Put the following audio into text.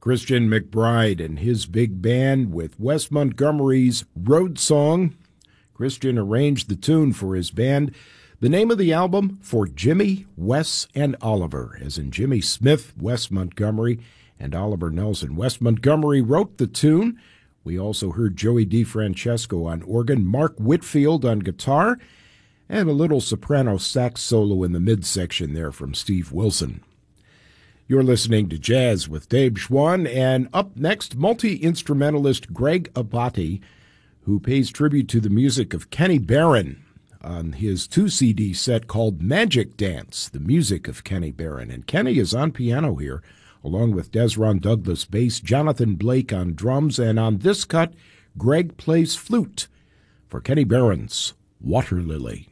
Christian McBride and his big band with Wes Montgomery's Road Song. Christian arranged the tune for his band. The name of the album, For Jimmy, Wes, and Oliver, as in Jimmy Smith, Wes Montgomery, and Oliver Nelson. Wes Montgomery wrote the tune. We also heard Joey DeFrancesco on organ, Mark Whitfield on guitar, and a little soprano sax solo in the midsection there from Steve Wilson. You're listening to Jazz with Dave Schwann, and up next, multi-instrumentalist Greg Abate, who pays tribute to the music of Kenny Barron on his 2-CD set called Magic Dance, the music of Kenny Barron. And Kenny is on piano here, along with Desron Douglas bass, Jonathan Blake on drums, and on this cut, Greg plays flute for Kenny Barron's Water Lily.